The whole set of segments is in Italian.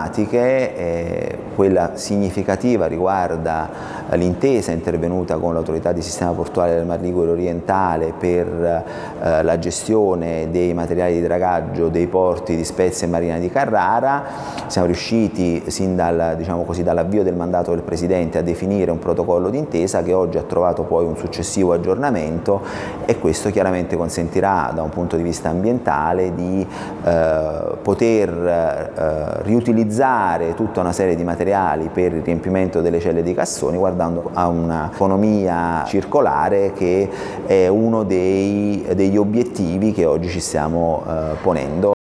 problematiche. Quella significativa riguarda l'intesa intervenuta con l'autorità di sistema portuale del Mar Ligure orientale per la gestione dei materiali di dragaggio dei porti di Spezia e Marina di Carrara. Siamo riusciti sin dall'avvio del mandato del Presidente a definire un protocollo d'intesa che oggi ha trovato poi un successivo aggiornamento, e questo chiaramente consentirà da un punto di vista ambientale di poter riutilizzare tutta una serie di materiali per il riempimento delle celle di cassoni, guardando a un'economia circolare che è uno degli obiettivi che oggi ci stiamo ponendo.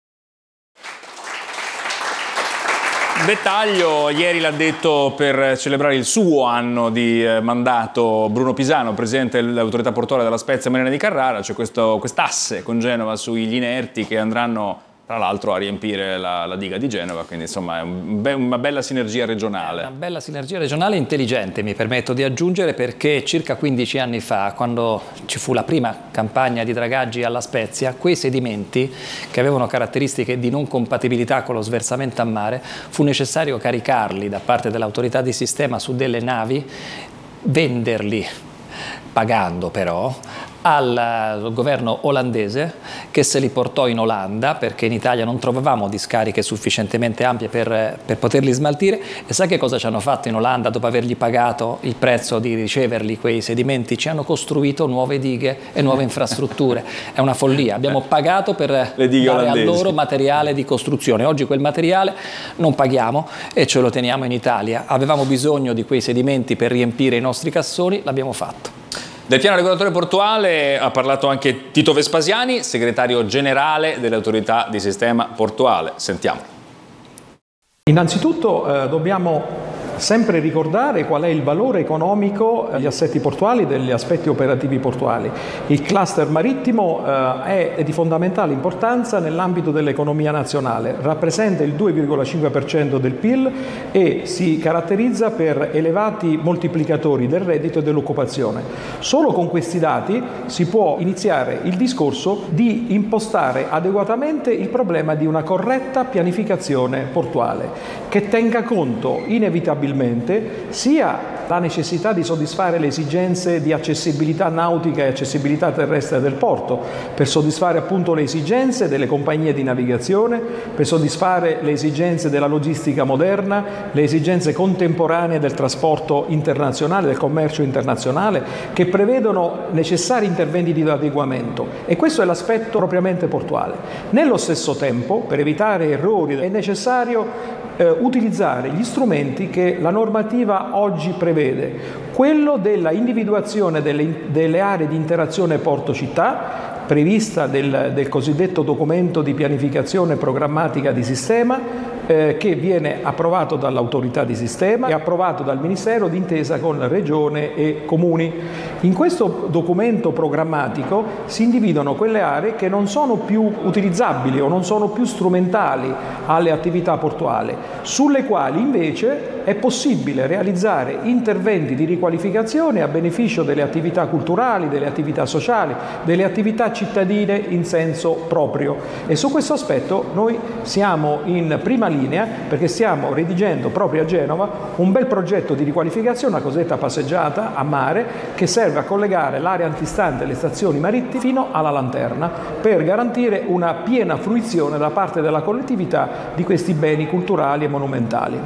Dettaglio, ieri l'ha detto per celebrare il suo anno di mandato Bruno Pisano, presidente dell'autorità portuale della Spezia Marina di Carrara. C'è quest'asse con Genova sugli inerti che andranno tra l'altro a riempire la diga di Genova, quindi insomma è una bella sinergia regionale. Una bella sinergia regionale intelligente, mi permetto di aggiungere, perché circa 15 anni fa, quando ci fu la prima campagna di dragaggi alla Spezia, quei sedimenti che avevano caratteristiche di non compatibilità con lo sversamento a mare, fu necessario caricarli da parte dell'autorità di sistema su delle navi, venderli, pagando però, al governo olandese, che se li portò in Olanda perché in Italia non trovavamo discariche sufficientemente ampie per poterli smaltire. E sai che cosa ci hanno fatto in Olanda dopo avergli pagato il prezzo di riceverli quei sedimenti? Ci hanno costruito nuove dighe e nuove infrastrutture. È una follia, abbiamo pagato per dare a loro materiale di costruzione. Oggi quel materiale non paghiamo e ce lo teniamo in Italia. Avevamo bisogno di quei sedimenti per riempire i nostri cassoni, l'abbiamo fatto. Del piano regolatore portuale ha parlato anche Tito Vespasiani, segretario generale dell'autorità di sistema portuale. Sentiamo. Innanzitutto dobbiamo sempre ricordare qual è il valore economico degli assetti portuali e degli aspetti operativi portuali. Il cluster marittimo è di fondamentale importanza nell'ambito dell'economia nazionale, rappresenta il 2,5% del PIL e si caratterizza per elevati moltiplicatori del reddito e dell'occupazione. Solo con questi dati si può iniziare il discorso di impostare adeguatamente il problema di una corretta pianificazione portuale che tenga conto inevitabilmente sia la necessità di soddisfare le esigenze di accessibilità nautica e accessibilità terrestre del porto, per soddisfare appunto le esigenze delle compagnie di navigazione, per soddisfare le esigenze della logistica moderna, le esigenze contemporanee del trasporto internazionale, del commercio internazionale, che prevedono necessari interventi di adeguamento, e questo è l'aspetto propriamente portuale. Nello stesso tempo, per evitare errori, è necessario utilizzare gli strumenti che la normativa oggi prevede, quello della individuazione delle aree di interazione porto-città, prevista del cosiddetto documento di pianificazione programmatica di sistema, che viene approvato dall'autorità di sistema e approvato dal Ministero d'intesa con Regione e Comuni. In questo documento programmatico si individuano quelle aree che non sono più utilizzabili o non sono più strumentali alle attività portuali, sulle quali invece è possibile realizzare interventi di riqualificazione a beneficio delle attività culturali, delle attività sociali, delle attività cittadine in senso proprio. E su questo aspetto noi siamo in prima linea, perché stiamo redigendo proprio a Genova un bel progetto di riqualificazione, una cosiddetta passeggiata a mare, che serve a collegare l'area antistante le stazioni marittime fino alla Lanterna, per garantire una piena fruizione da parte della collettività di questi beni culturali e monumentali.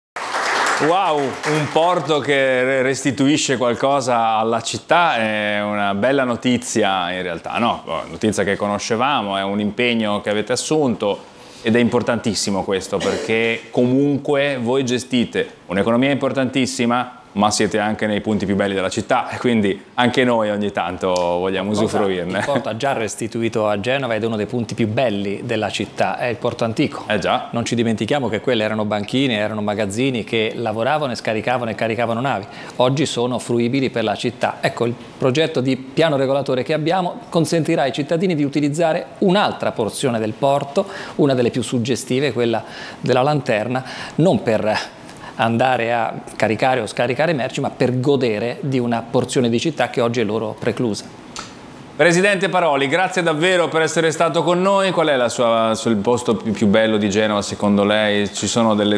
Wow, un porto che restituisce qualcosa alla città è una bella notizia in realtà, no? Notizia che conoscevamo, è un impegno che avete assunto. Ed è importantissimo questo, perché comunque voi gestite un'economia importantissima, ma siete anche nei punti più belli della città, e quindi anche noi ogni tanto vogliamo usufruirne. Il porto ha già restituito a Genova ed è uno dei punti più belli della città, è il porto antico. Già. Non ci dimentichiamo che quelle erano banchine, erano magazzini che lavoravano e scaricavano e caricavano navi. Oggi sono fruibili per la città. Ecco, il progetto di piano regolatore che abbiamo consentirà ai cittadini di utilizzare un'altra porzione del porto, una delle più suggestive, quella della Lanterna, non per andare a caricare o scaricare merci, ma per godere di una porzione di città che oggi è loro preclusa. Presidente Paroli, grazie davvero per essere stato con noi. Qual è il posto più bello di Genova secondo lei? Ci sono delle